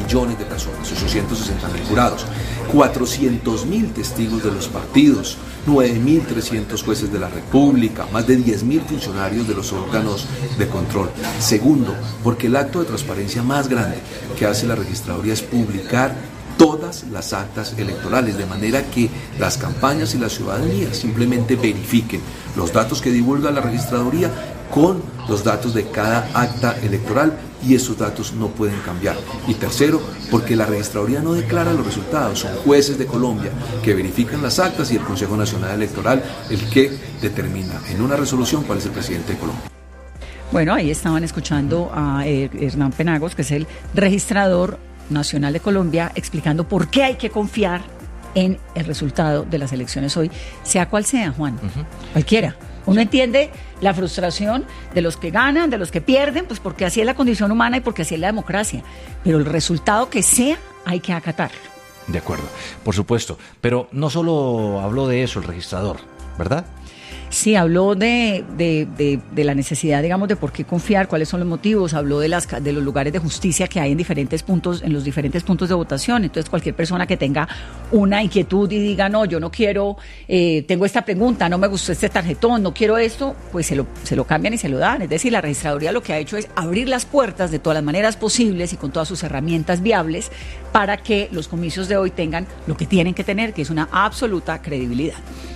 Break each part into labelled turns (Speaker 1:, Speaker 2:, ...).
Speaker 1: millones de personas, 860.000 jurados, 400.000 testigos de los partidos, 9.300 jueces de la República, más de 10.000 funcionarios de los órganos de control. Segundo, porque el acto de transparencia más grande que hace la registraduría es publicar todas las actas electorales, de manera que las campañas y la ciudadanía simplemente verifiquen los datos que divulga la registraduría con los datos de cada acta electoral, y esos datos no pueden cambiar. Y tercero, porque la registraduría no declara los resultados, son jueces de Colombia que verifican las actas y el Consejo Nacional Electoral el que determina en una resolución cuál es el presidente de Colombia.
Speaker 2: Bueno, ahí estaban escuchando a Hernán Penagos, que es el registrador nacional de Colombia, explicando por qué hay que confiar en el resultado de las elecciones hoy, sea cual sea, Juan, cualquiera. Uno entiende la frustración de los que ganan, de los que pierden, pues porque así es la condición humana y porque así es la democracia. Pero el resultado que sea, hay que acatarlo.
Speaker 3: De acuerdo, por supuesto. Pero no solo habló de eso el registrador, ¿verdad?
Speaker 2: Sí, habló de la necesidad, digamos, de por qué confiar, cuáles son los motivos, habló de los lugares de justicia que hay en los diferentes puntos de votación. Entonces, cualquier persona que tenga una inquietud y diga, no, yo no quiero, tengo esta pregunta, no me gustó este tarjetón, no quiero esto, pues se lo cambian y se lo dan. Es decir, la registraduría lo que ha hecho es abrir las puertas de todas las maneras posibles y con todas sus herramientas viables para que los comicios de hoy tengan lo que tienen que tener, que es una absoluta credibilidad.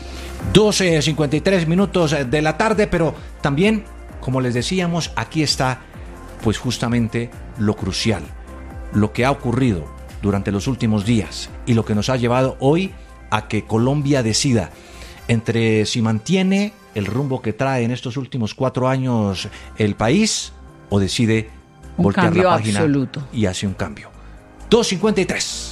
Speaker 3: 12:53 de la tarde, pero también, como les decíamos, aquí está pues justamente lo crucial, lo que ha ocurrido durante los últimos días y lo que nos ha llevado hoy a que Colombia decida entre si mantiene el rumbo que trae en estos últimos 4 años el país o decide voltear la página absoluto y hace un cambio. 2:53.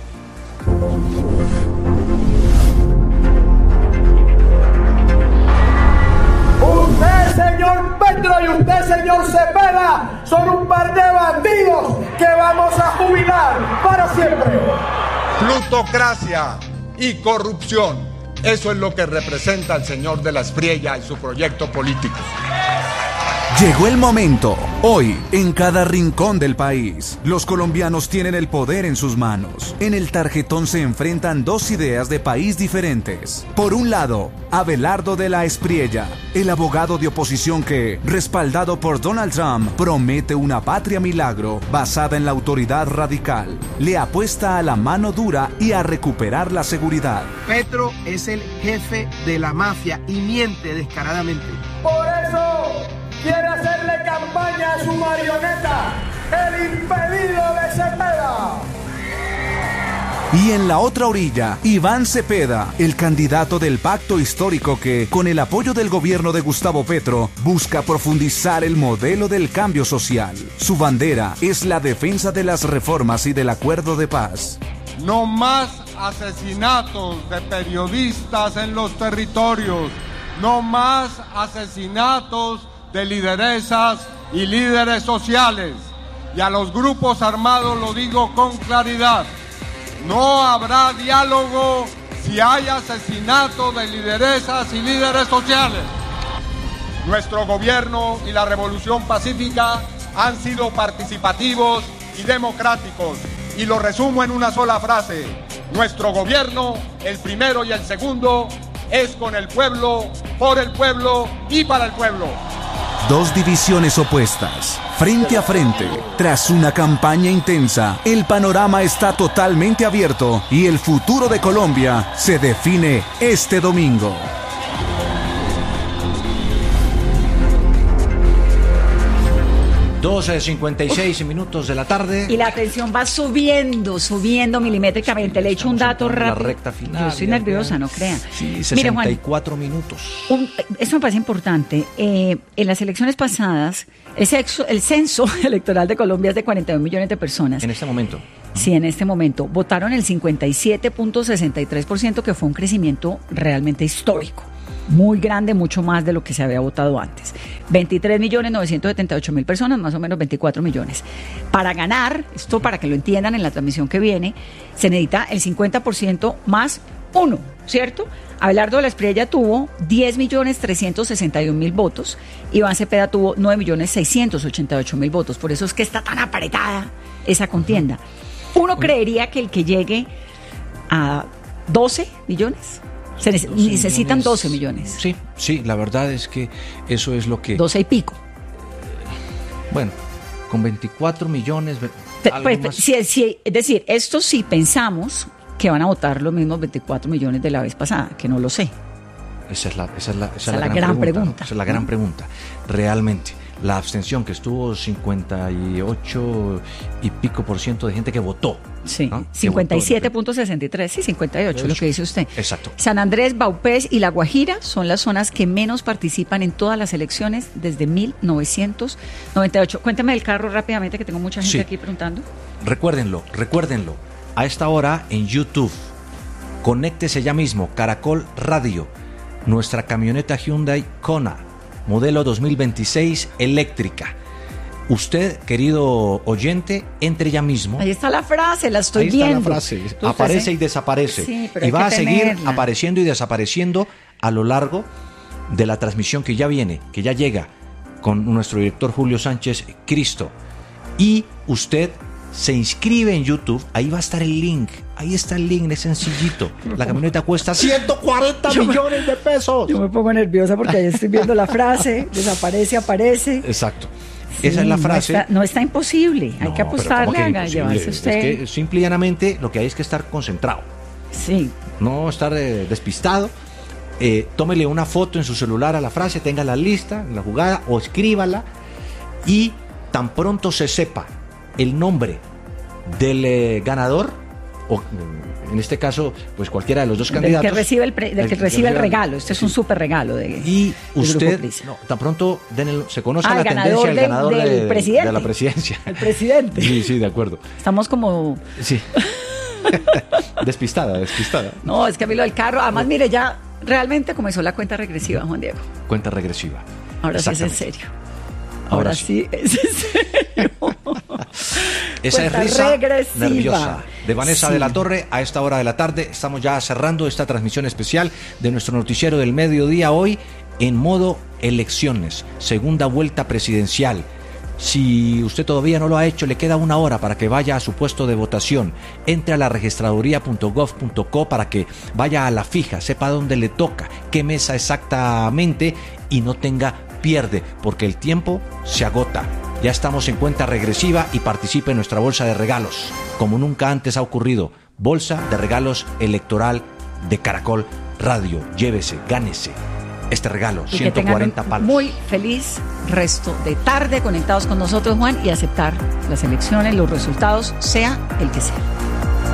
Speaker 4: Señor Petro y usted, señor Cepeda, son un par de bandidos que vamos a jubilar para siempre.
Speaker 5: Plutocracia y corrupción, eso es lo que representa el señor de la Espriella y su proyecto político.
Speaker 6: Llegó el momento. Hoy, en cada rincón del país, los colombianos tienen el poder en sus manos. En el tarjetón se enfrentan dos ideas de país diferentes. Por un lado, Abelardo de la Espriella, el abogado de oposición que, respaldado por Donald Trump, promete una patria milagro basada en la autoridad radical. Le apuesta a la mano dura y a recuperar la seguridad.
Speaker 7: Petro es el jefe de la mafia y miente descaradamente.
Speaker 4: Por eso quiere hacerle campaña a su marioneta, el impedido de Cepeda.
Speaker 6: Y en la otra orilla, Iván Cepeda, el candidato del pacto histórico que, con el apoyo del gobierno de Gustavo Petro, busca profundizar el modelo del cambio social. Su bandera es la defensa de las reformas y del acuerdo de paz.
Speaker 5: No más asesinatos de periodistas en los territorios, no más asesinatos de lideresas y líderes sociales. Y a los grupos armados lo digo con claridad: no habrá diálogo si hay asesinato de lideresas y líderes sociales. Nuestro gobierno y la revolución pacífica han sido participativos y democráticos. Y lo resumo en una sola frase: nuestro gobierno, el primero y el segundo, es con el pueblo, por el pueblo y para el pueblo.
Speaker 6: Dos divisiones opuestas, frente a frente. Tras una campaña intensa, el panorama está totalmente abierto y el futuro de Colombia se define este domingo.
Speaker 3: 12:56 de la tarde.
Speaker 2: Y la tensión va subiendo milimétricamente. Le echo un dato rápido.
Speaker 3: La recta final.
Speaker 2: Yo estoy nerviosa, no crean.
Speaker 3: Sí, 64 minutos.
Speaker 2: Eso me parece importante. En las elecciones pasadas, el censo electoral de Colombia es de 41 millones de personas.
Speaker 3: En este momento.
Speaker 2: Sí, en este momento. Votaron el 57.63%, que fue un crecimiento realmente histórico. Muy grande, mucho más de lo que se había votado antes. 23.978.000 personas, más o menos 24 millones. Para ganar, esto para que lo entiendan en la transmisión que viene, se necesita el 50% más 1, ¿cierto? Abelardo de la Espriella tuvo 10.361.000 votos, Iván Cepeda tuvo 9.688.000 votos. Por eso es que está tan apretada esa contienda. Uno creería que el que llegue a 12 millones, necesitan 12 millones.
Speaker 3: Sí, la verdad es que eso es lo que...
Speaker 2: 12 y pico.
Speaker 3: Bueno, con 24 millones...
Speaker 2: es decir, esto sí pensamos que van a votar los mismos 24 millones de la vez pasada, que no lo sé.
Speaker 3: Esa es la gran pregunta. Esa es la gran pregunta. Realmente, la abstención que estuvo 58 y pico % de gente que votó.
Speaker 2: Sí,
Speaker 3: ¿no?
Speaker 2: 57.63, sí, 58 es lo que dice usted.
Speaker 3: Exacto.
Speaker 2: San Andrés, Vaupés y La Guajira son las zonas que menos participan en todas las elecciones desde 1998. Cuéntame del carro rápidamente, que tengo mucha gente aquí preguntando.
Speaker 3: Recuérdenlo. A esta hora en YouTube, conéctese ya mismo, Caracol Radio, nuestra camioneta Hyundai Kona, modelo 2026 eléctrica. Usted, querido oyente, entre ya mismo.
Speaker 2: Ahí está la frase, la estoy viendo.
Speaker 3: Ahí está la frase. Aparece y desaparece.
Speaker 2: Sí, pero
Speaker 3: y va a seguir
Speaker 2: tenerla.
Speaker 3: apareciendo y desapareciendo a lo largo de la transmisión que ya viene, que ya llega con nuestro director Julio Sánchez Cristo. Y usted se inscribe en YouTube, ahí va a estar el link. Ahí está el link, es sencillito. La camioneta cuesta 140 millones de pesos.
Speaker 2: Yo me pongo nerviosa porque ahí estoy viendo la frase, desaparece, aparece.
Speaker 3: Exacto.
Speaker 2: Sí,
Speaker 3: esa es la frase.
Speaker 2: No está imposible, hay que apostarle a llevarse usted.
Speaker 3: Es que simple y llanamente lo que hay es que estar concentrado.
Speaker 2: Sí.
Speaker 3: No estar despistado. Tómele una foto en su celular a la frase, tenga la lista, la jugada, o escríbala. Y tan pronto se sepa el nombre del ganador, o en este caso, pues cualquiera de los dos candidatos.
Speaker 2: Del que recibe el regalo. Este es un súper regalo.
Speaker 3: Y usted, tan pronto se conozca la tendencia del ganador
Speaker 2: del presidente.
Speaker 3: De la presidencia.
Speaker 2: El presidente.
Speaker 3: Sí, de acuerdo.
Speaker 2: Estamos como...
Speaker 3: Sí. Despistada.
Speaker 2: No, es que a mí lo del carro, además, mire, ya realmente comenzó la cuenta regresiva, Juan Diego.
Speaker 3: Cuenta regresiva.
Speaker 2: Ahora sí es en serio. Ahora sí es en serio.
Speaker 3: Esa
Speaker 2: cuenta
Speaker 3: es risa
Speaker 2: regresiva.
Speaker 3: Nerviosa de Vanessa de la Torre a esta hora de la tarde. Estamos ya cerrando esta transmisión especial de nuestro noticiero del mediodía hoy en modo elecciones, segunda vuelta presidencial. Si usted todavía no lo ha hecho, le queda una hora para que vaya a su puesto de votación. Entre a la registraduría.gov.co para que vaya a la fija, sepa dónde le toca, qué mesa exactamente y no tenga pierde, porque el tiempo se agota. Ya estamos en cuenta regresiva y participe en nuestra bolsa de regalos, como nunca antes ha ocurrido. Bolsa de regalos electoral de Caracol Radio. Llévese, gánese este regalo,
Speaker 2: y
Speaker 3: 140 palos.
Speaker 2: Muy feliz resto de tarde conectados con nosotros, Juan, y aceptar las elecciones, los resultados, sea el que sea.